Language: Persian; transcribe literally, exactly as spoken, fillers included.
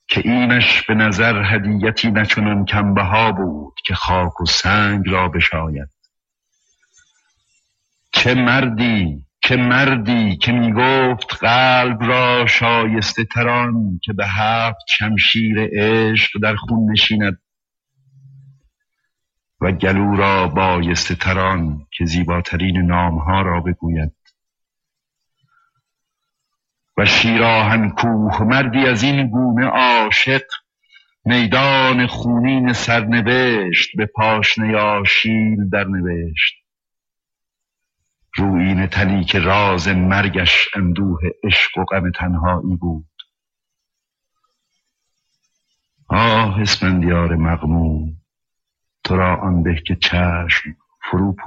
که اینش به نظر هدیتی نچنان کمبها بود که خاک و سنگ را بشاید. چه مردی چه مردی که می گفت قلب را شایسته تران که به هفت شمشیر عشق در خون نشیند و گلو را بایسته تران که زیباترین نامها را بگوید. و شیراهن کوه مردی از این گونه عاشق میدان خونین سرنوشت به پاشنه آشیل در نوشت. رویین تنی که راز مرگش اندوه عشق و غم تنهایی بود. آه اسفندیار مغموم، تو را آن به که چشم فرو